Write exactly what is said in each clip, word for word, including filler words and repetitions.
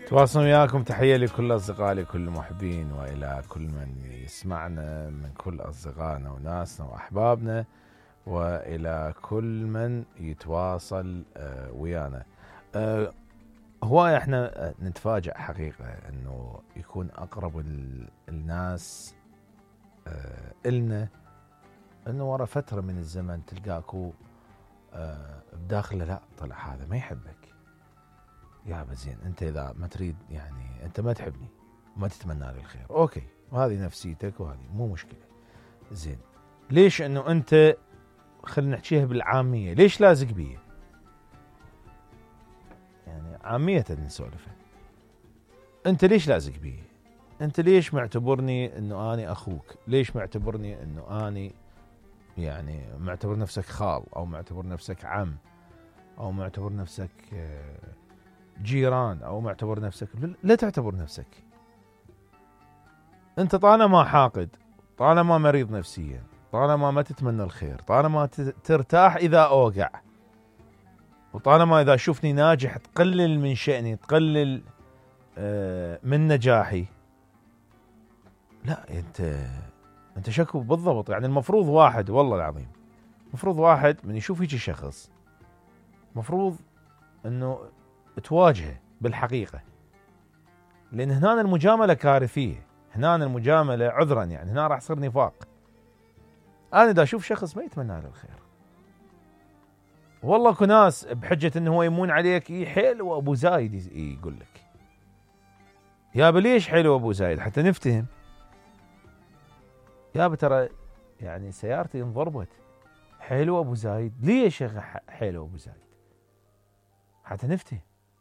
تواصل وياكم، تحية لكل أصدقائي، لكل المحبين، وإلى كل من يسمعنا من كل أصدقائنا وناسنا وأحبابنا، وإلى كل من يتواصل ويانا. هواية احنا نتفاجأ حقيقة أنه يكون أقرب الناس إلنا، أنه ورا فترة من الزمن تلقاكو بداخله لا طلع هذا ما يحبك. يا بزين انت اذا ما تريد، يعني انت ما تحبني وما تتمنى لي الخير، اوكي، وهذه نفسيتك وهذه مو مشكله. زين، ليش انه انت، خلينا نحكيها بالعاميه، ليش لازق بي؟ يعني عاميه نسولفها، انت ليش لازق بي؟ انت ليش معتبرني انه اني اخوك؟ ليش معتبرني انه اني يعني معتبر نفسك خال، او معتبر نفسك عم، او معتبر نفسك جيران، او معتبر نفسك؟ لا تعتبر نفسك. انت طالما حاقد، طالما مريض نفسيا، طالما ما تتمنى الخير، طالما ترتاح اذا اوقع، وطالما اذا شوفني ناجح تقلل من شأني، تقلل من نجاحي، لا انت انت شكو بالضبط. يعني المفروض واحد، والله العظيم المفروض واحد من يشوف هيك شخص مفروض انه تواجهه بالحقيقة، لأن هنا المجاملة كارثية، هنا المجاملة عذرا، يعني هنا راح يصير نفاق. أنا إذا أشوف شخص ما يتمنى له الخير، والله اكو ناس بحجة إنه هو يمون عليك إيه حلو أبو زايد يقول لك يا بليش حلو أبو زايد حتى نفتهم. يا ترى يعني سيارتي انضربت، حلو أبو زايد ليش يا حلو أبو زايد حتى نفتهم.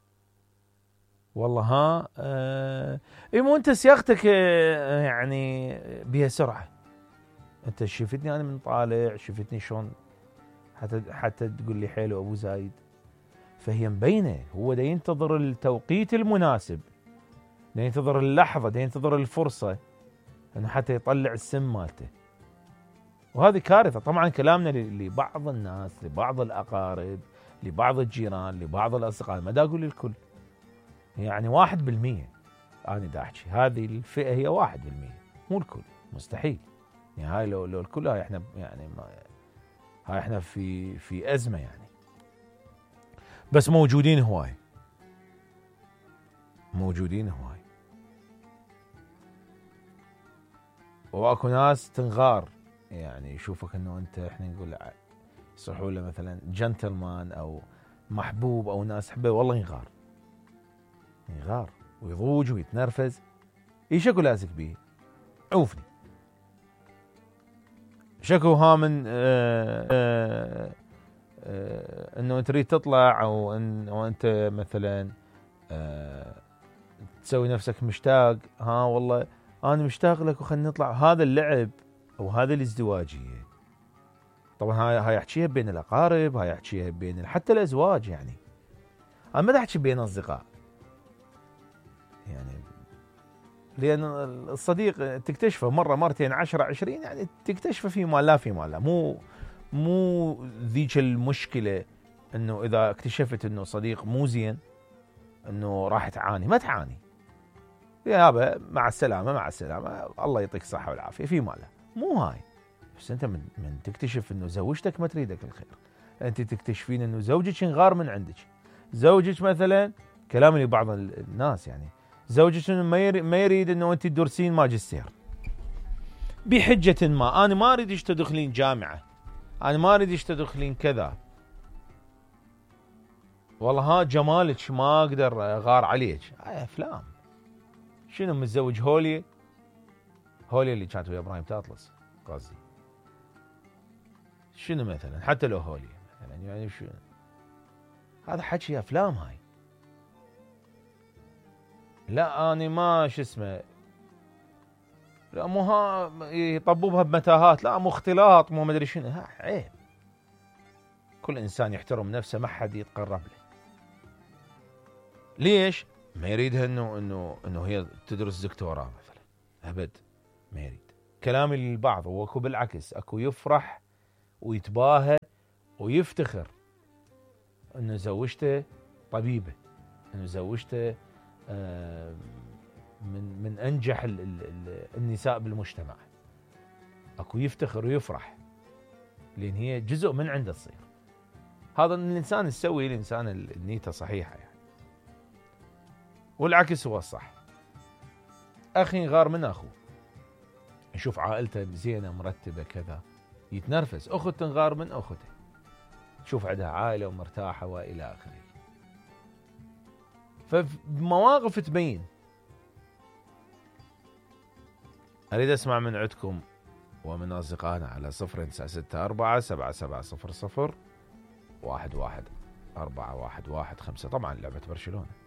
والله ها آه إيه مو انت سياقتك آه يعني بها سرعه، انت شفتني انا من طالع، شفتني شلون حتى حتى تقول لي حلو ابو زايد. فهي مبينه، هو دا ينتظر التوقيت المناسب، دا ينتظر اللحظه، دا ينتظر الفرصه انه حتى يطلع السم مالته. وهذه كارثه. طبعا كلامنا لبعض الناس، لبعض الاقارب، لبعض الجيران، لبعض الاصدقاء، ما دا اقول الكل، يعني واحد بالمية. أنا دا أحكي هذه الفئة هي واحد بالمية، مو الكل، مستحيل. يعني هاي لو لو الكل، هاي إحنا يعني ما هاي إحنا في في أزمة يعني. بس موجودين هواي، موجودين هواي. وأكو ناس تنغار، يعني يشوفك إنه أنت، إحنا نقول يصحوا له مثلا جنتلمان أو محبوب أو ناس حبه، والله ينغار، ينغار ويضوج ويتنرفز. ايش اكو لازق بيه؟ عوفني شكو ها من آآ آآ آآ انه تريد تطلع، او انه انت مثلا تسوي نفسك مشتاق. ها والله انا مشتاق لك وخلنا نطلع. هذا اللعب او هذا الازدواجيه. طبعا هاي هاي احكيها بين الاقارب، هاي احكيها بين حتى الازواج. يعني انا ما احكي بين اصدقاء، يعني لأن الصديق تكتشفه مرة مرتين عشرة عشرين، يعني تكتشفه فيما لا فيما لا. مو مو ذيك المشكلة انه اذا اكتشفت انه صديق مو زين انه راح تعاني. ما تعاني يا يابا، مع السلامة مع السلامة، الله يعطيك الصحة والعافية فيما لا. مو هاي. بس انت من, من تكتشف انه زوجتك ما تريدك الخير، انت تكتشفين انه زوجك ينغار من عندك، زوجك مثلا، كلام لبعض الناس يعني زوجك ما يريد انه انت تدرسين ماجستير بحجة ما، انا ما اريدش تدخلين جامعة، انا ما اريدش تدخلين كذا. والله ها جمالك ما اقدر غار عليك. هاي افلام. شنو متزوج هولي؟ هولي اللي كانت ويا ابراهيم تاطلس قصدي. شنو مثلا حتى لو هولي مثلا، يعني شو هذا حكي افلام هاي. لا اني ما شو اسمه، لا مو ها يطببها بمتاهات، لا مو اختلاط، مو مدري شنو. ها عيب. كل انسان يحترم نفسه، ما حد يتقرب له. ليش؟ ما يريدها انه انه انه هي تدرس دكتوراه مثلا، ابد ما يريد. كلامي للبعض، واكو بالعكس اكو يفرح ويتباهى ويفتخر انه زوجته طبيبه، انه زوجته من من انجح ال ال ال النساء بالمجتمع. اكو يفتخر ويفرح لان هي جزء من عنده تصير. هذا الانسان السوي، الانسان النيته صحيحه يعني. والعكس هو الصح. اخي غار من اخوه، يشوف عائلته زينه مرتبه كذا يتنرفز. اخت تنغار من اخته، تشوف عندها عائله ومرتاحه والى اخره. فمواقف تبين. اريد اسمع من عندكم ومن اصدقائنا على صفر تسعة ستة أربعة سبعة سبعة صفر صفر واحد واحد أربعة واحد واحد خمسة. طبعا لعبه برشلونه.